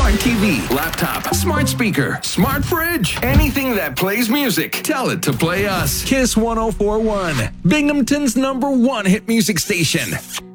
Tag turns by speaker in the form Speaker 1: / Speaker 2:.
Speaker 1: smart TV, laptop, smart speaker, smart fridge, anything that plays music. Tell it to play us. Kiss 104.1, Binghamton's #1 hit music station.